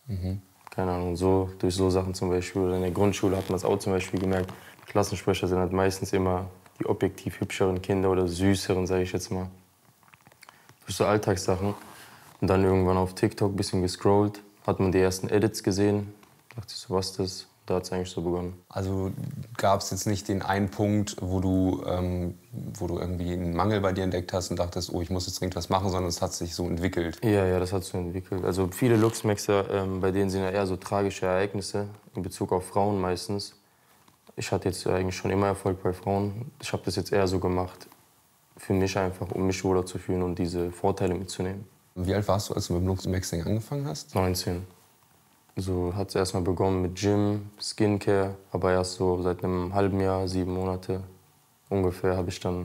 Keine Ahnung, so, durch so Sachen zum Beispiel. Oder in der Grundschule hat man es auch zum Beispiel gemerkt, Klassensprecher sind halt meistens immer die objektiv hübscheren Kinder oder süßeren, sage ich jetzt mal. Durch so Alltagssachen. Und dann irgendwann auf TikTok ein bisschen gescrollt, hat man die ersten Edits gesehen. Dachte ich so, was das? Da hat es eigentlich so begonnen. Also gab es jetzt nicht den einen Punkt, wo du irgendwie einen Mangel bei dir entdeckt hast und dachtest, oh, ich muss jetzt irgendwas machen, sondern es hat sich so entwickelt? Ja, das hat sich so entwickelt. Also viele Luchsmexer, bei denen sind ja eher so tragische Ereignisse, in Bezug auf Frauen meistens. Ich hatte jetzt eigentlich schon immer Erfolg bei Frauen. Ich habe das jetzt eher so gemacht, für mich einfach, um mich wohler zu fühlen und diese Vorteile mitzunehmen. Wie alt warst du, als du mit dem Luchsmexing angefangen hast? 19. So hat es erstmal begonnen mit Gym, Skincare, aber erst so seit einem halben Jahr, 7 Monate ungefähr, habe ich dann,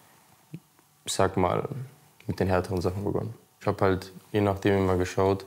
ich sag mal, mit den härteren Sachen begonnen. Ich habe halt je nachdem immer geschaut,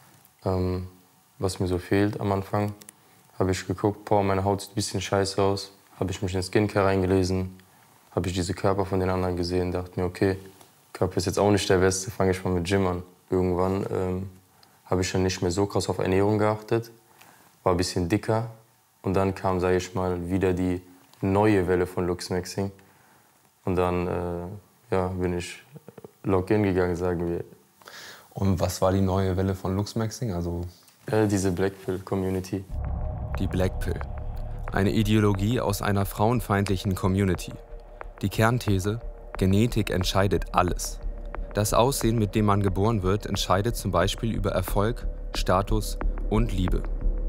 was mir so fehlt am Anfang. Habe ich geguckt, boah, meine Haut sieht ein bisschen scheiße aus. Habe ich mich in Skincare reingelesen, habe ich diese Körper von den anderen gesehen, dachte mir, okay, Körper ist jetzt auch nicht der Beste, fange ich mal mit Gym an. Irgendwann habe ich dann nicht mehr so krass auf Ernährung geachtet, war ein bisschen dicker. Und dann kam, sage ich mal, wieder die neue Welle von Luchsmexing. Und dann bin ich Login gegangen, sagen wir. Und was war die neue Welle von Luchsmexing? Also diese Blackpill-Community. Die Blackpill. Eine Ideologie aus einer frauenfeindlichen Community. Die Kernthese: Genetik entscheidet alles. Das Aussehen, mit dem man geboren wird, entscheidet zum Beispiel über Erfolg, Status und Liebe.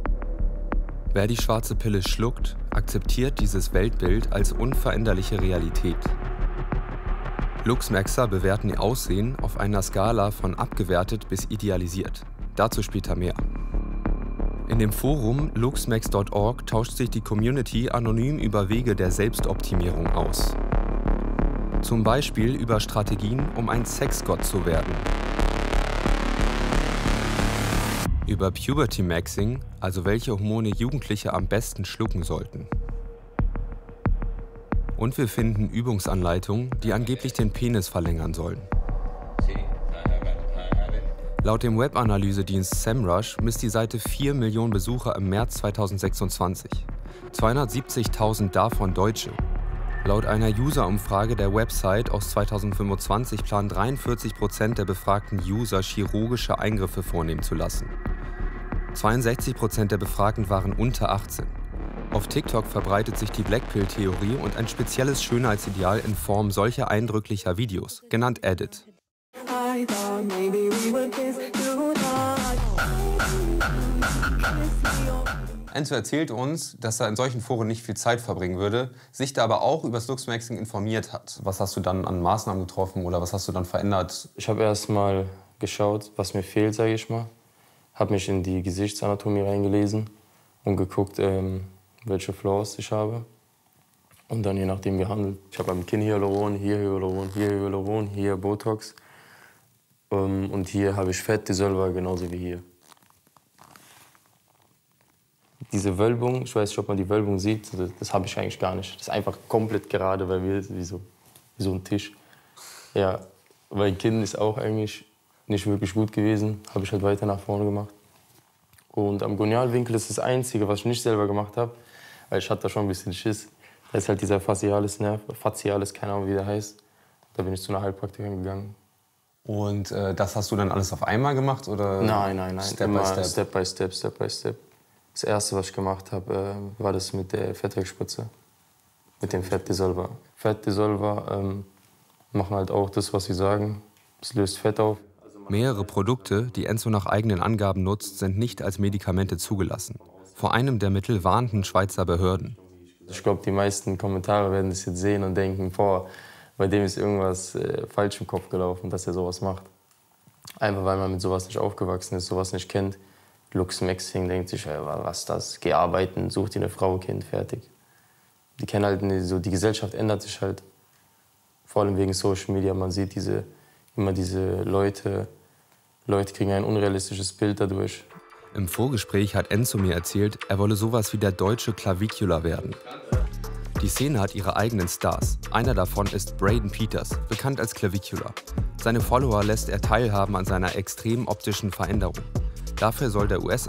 Wer die schwarze Pille schluckt, akzeptiert dieses Weltbild als unveränderliche Realität. Luchsmexer bewerten ihr Aussehen auf einer Skala von abgewertet bis idealisiert. Dazu später mehr. In dem Forum luxmex.org tauscht sich die Community anonym über Wege der Selbstoptimierung aus. Zum Beispiel über Strategien, um ein Sexgott zu werden. Über Puberty Maxing, also welche Hormone Jugendliche am besten schlucken sollten. Und wir finden Übungsanleitungen, die angeblich den Penis verlängern sollen. Laut dem Webanalysedienst SEMrush misst die Seite 4 Millionen Besucher im März 2026. 270.000 davon Deutsche. Laut einer User-Umfrage der Website aus 2025 planen 43% der befragten User, chirurgische Eingriffe vornehmen zu lassen. 62% der Befragten waren unter 18. Auf TikTok verbreitet sich die Blackpill-Theorie und ein spezielles Schönheitsideal in Form solcher eindrücklicher Videos, genannt Edit. Enzo erzählt uns, dass er in solchen Foren nicht viel Zeit verbringen würde, sich da aber auch über das Luchsmexing informiert hat. Was hast du dann an Maßnahmen getroffen oder was hast du dann verändert? Ich habe erst mal geschaut, was mir fehlt, sage ich mal. Habe mich in die Gesichtsanatomie reingelesen und geguckt, welche Flaws ich habe. Und dann je nachdem gehandelt. Ich habe am Kinn Hyaluron, hier Hyaluron, hier Hyaluron, hier Botox. Und hier habe ich Fettdissolver, genauso wie hier. Diese Wölbung, ich weiß nicht, ob man die Wölbung sieht, das habe ich eigentlich gar nicht. Das ist einfach komplett gerade bei mir, wie so ein Tisch. Ja, mein Kinn ist auch eigentlich nicht wirklich gut gewesen, habe ich halt weiter nach vorne gemacht. Und am Gonialwinkel ist das Einzige, was ich nicht selber gemacht habe, weil ich hatte da schon ein bisschen Schiss. Da ist halt dieser Facialis-Nerv, Facialis, keine Ahnung, wie der heißt. Da bin ich zu einer Heilpraktikerin gegangen. Und das hast du dann alles auf einmal gemacht? Oder Nein. Step by Step? Das Erste, was ich gemacht habe, war das mit der Fettwegspritze, mit dem Fettdissolver. Fettdissolver machen halt auch das, was sie sagen. Es löst Fett auf. Mehrere Produkte, die Enzo nach eigenen Angaben nutzt, sind nicht als Medikamente zugelassen. Vor einem der Mittel warnten Schweizer Behörden. Ich glaube, die meisten Kommentare werden das jetzt sehen und denken, boah, bei dem ist irgendwas falsch im Kopf gelaufen, dass er sowas macht. Einfach weil man mit sowas nicht aufgewachsen ist, sowas nicht kennt. Luchsmexing denkt sich, was ist das? Geh arbeiten, such dir eine Frau, Kind, fertig. Die kennen halt nicht, so, die Gesellschaft ändert sich halt. Vor allem wegen Social Media, man sieht immer diese Leute kriegen ein unrealistisches Bild dadurch. Im Vorgespräch hat Enzo mir erzählt, er wolle sowas wie der deutsche Clavicula werden. Die Szene hat ihre eigenen Stars. Einer davon ist Braden Peters, bekannt als Clavicula. Seine Follower lässt er teilhaben an seiner extremen optischen Veränderung. Dafür soll der US